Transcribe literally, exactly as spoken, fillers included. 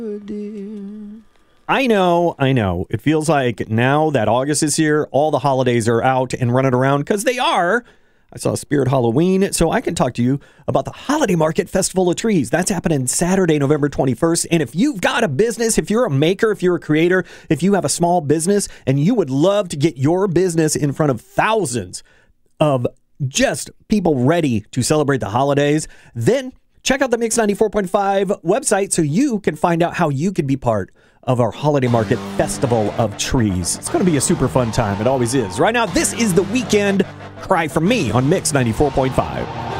I know, I know. It feels like now that August is here, all the holidays are out and running around because they are. I saw Spirit Halloween, so I can talk to you about the Holiday Market Festival of Trees. That's happening Saturday, November twenty-first. And if you've got a business, if you're a maker, if you're a creator, if you have a small business and you would love to get your business in front of thousands of just people ready to celebrate the holidays, then check out the Mix ninety-four point five website so you can find out how you can be part of our Holiday Market Festival of Trees. It's going to be a super fun time. It always is. Right now, this is The Weeknd. Cry From Me on Mix ninety-four point five.